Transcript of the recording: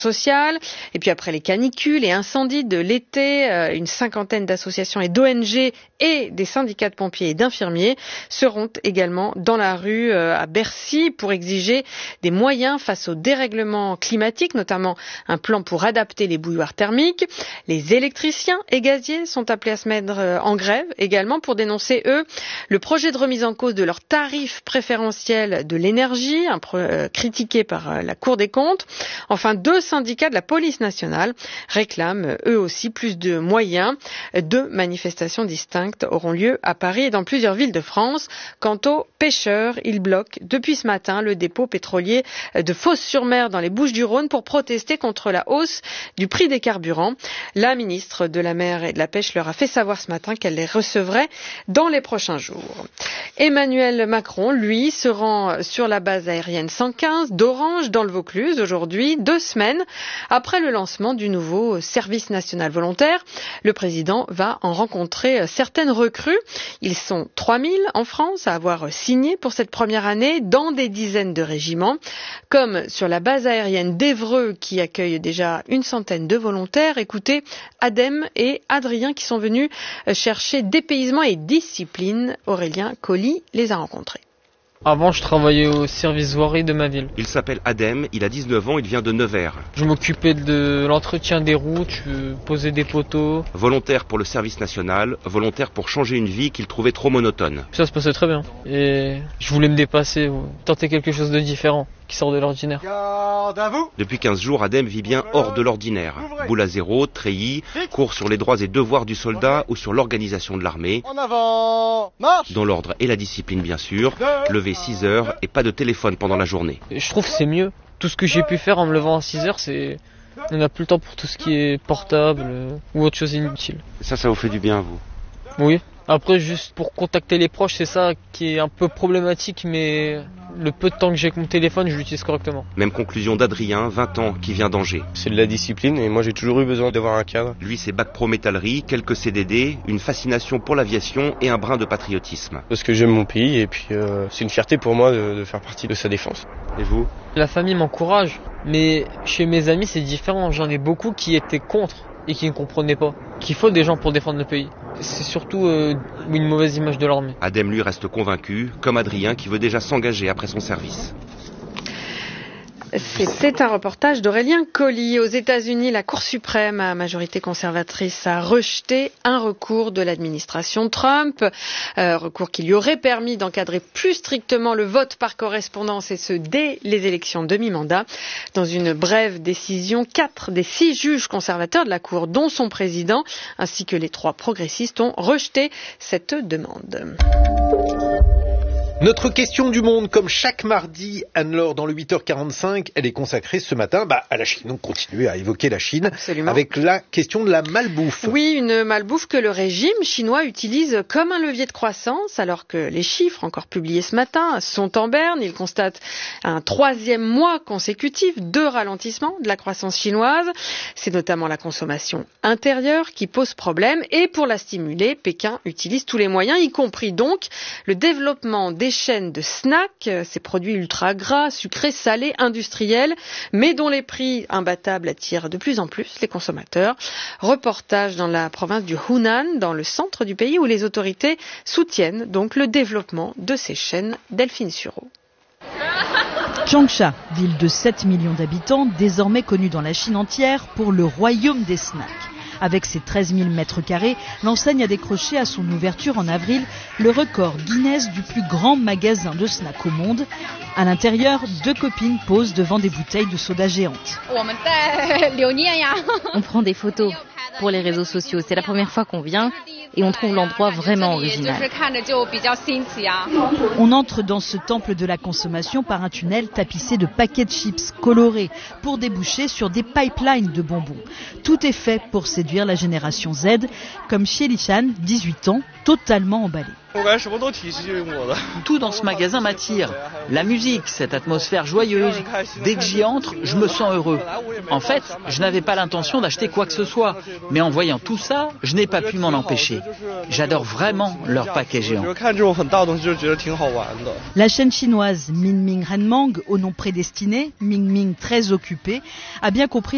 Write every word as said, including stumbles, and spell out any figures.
sociale. Et puis après les canicules et incendies de l'été, une cinquantaine d'associations et d'O N G et des syndicats de pompiers et d'infirmiers seront également dans la rue à Bercy pour exiger des moyens face au dérèglement climatique, notamment un plan pour adapter les bouilloires thermiques. Les électriciens et gaziers sont appelés à se mettre en grève également pour dénoncer, eux, le projet de remise en cause de leur tarif préférentiel de l'énergie, un pro- euh, critiqué par la Cour des comptes. Enfin, deux syndicats de la police nationale réclament eux aussi plus de moyens. Deux manifestations distinctes auront lieu à Paris et dans plusieurs villes de France. Quant aux pêcheurs, ils bloquent depuis ce matin le dépôt pétrolier de Fos-sur-Mer dans les Bouches-du-Rhône pour protester contre la hausse du prix des carburants. La ministre de la Mer et de la Pêche leur a fait savoir ce matin qu'elle les recevrait dans les prochains jours. Emmanuel Macron, lui, se rend sur la base aérienne cent quinze d'Orange dans le Vaucluse aujourd'hui, deux semaines après le lancement du nouveau service national volontaire. Le président va en rencontrer certaines recrues. Ils sont trois mille en France à avoir signé pour cette première année dans des dizaines de régiments, comme sur la base aérienne d'Évreux qui accueille déjà une centaine de volontaires. Écoutez Adem et Adrien qui sont venus chercher dépaysement et discipline. Aurélien Colli les a rencontrés. Avant, je travaillais au service voirie de ma ville. Il s'appelle Adem, il a dix-neuf ans, il vient de Nevers. Je m'occupais de l'entretien des routes, je posais des poteaux. Volontaire pour le service national, volontaire pour changer une vie qu'il trouvait trop monotone. Ça se passait très bien. Et je voulais me dépasser, tenter quelque chose de différent, qui sort de l'ordinaire. Garde à vous. Depuis quinze jours, Adem vit bien hors de l'ordinaire. Boule à zéro, treillis, cours sur les droits et devoirs du soldat ou sur l'organisation de l'armée. En avant, marche. Dans l'ordre et la discipline bien sûr, lever six heures et pas de téléphone pendant la journée. Je trouve que c'est mieux. Tout ce que j'ai pu faire en me levant à six heures, c'est... On n'a plus le temps pour tout ce qui est portable euh, ou autre chose inutile. Ça, ça vous fait du bien, vous? Oui. Après, juste pour contacter les proches, c'est ça qui est un peu problématique, mais le peu de temps que j'ai avec mon téléphone, je l'utilise correctement. Même conclusion d'Adrien, vingt ans, qui vient d'Angers. C'est de la discipline et moi j'ai toujours eu besoin d'avoir un cadre. Lui, c'est bac pro métallerie, quelques C D D, une fascination pour l'aviation et un brin de patriotisme. Parce que j'aime mon pays et puis euh, c'est une fierté pour moi de, de faire partie de sa défense. Et vous? La famille m'encourage, mais chez mes amis c'est différent. J'en ai beaucoup qui étaient contre et qui ne comprenaient pas qu'il faut des gens pour défendre le pays. C'est surtout euh, une mauvaise image de l'armée. Adem, lui, reste convaincu, comme Adrien, qui veut déjà s'engager après son service. C'était un reportage d'Aurélien Colli. Aux États-Unis, la Cour suprême à majorité conservatrice a rejeté un recours de l'administration Trump, euh, recours qui lui aurait permis d'encadrer plus strictement le vote par correspondance et ce dès les élections de mi-mandat. Dans une brève décision, quatre des six juges conservateurs de la Cour, dont son président, ainsi que les trois progressistes, ont rejeté cette demande. Notre question du monde, comme chaque mardi, Anne-Laure, dans le huit heures quarante-cinq, elle est consacrée ce matin bah, à la Chine. On continue à évoquer la Chine. Absolument. Avec la question de la malbouffe. Oui, une malbouffe que le régime chinois utilise comme un levier de croissance, alors que les chiffres encore publiés ce matin sont en berne. Il constate un troisième mois consécutif de ralentissement de la croissance chinoise. C'est notamment la consommation intérieure qui pose problème. Et pour la stimuler, Pékin utilise tous les moyens, y compris donc le développement des chaînes de snacks, ces produits ultra gras, sucrés, salés, industriels, mais dont les prix imbattables attirent de plus en plus les consommateurs. Reportage dans la province du Hunan, dans le centre du pays, où les autorités soutiennent donc le développement de ces chaînes. Delphine Sureau. Changsha, ville de sept millions d'habitants, désormais connue dans la Chine entière pour le royaume des snacks. Avec ses treize mille mètres carrés, l'enseigne a décroché à son ouverture en avril le record Guinness du plus grand magasin de snacks au monde. À l'intérieur, deux copines posent devant des bouteilles de soda géantes. On prend des photos pour les réseaux sociaux. C'est la première fois qu'on vient et on trouve l'endroit vraiment original. On entre dans ce temple de la consommation par un tunnel tapissé de paquets de chips colorés pour déboucher sur des pipelines de bonbons. Tout est fait pour séduire la génération Z, comme Xie Lishan, dix-huit ans, totalement emballé. Tout dans ce magasin m'attire. La musique, cette atmosphère joyeuse. Dès que j'y entre, je me sens heureux. En fait, je n'avais pas l'intention d'acheter quoi que ce soit. Mais en voyant tout ça, je n'ai pas pu m'en empêcher. J'adore vraiment leur paquet géant. La chaîne chinoise Mingming Renmang, au nom prédestiné, Mingming très occupé, a bien compris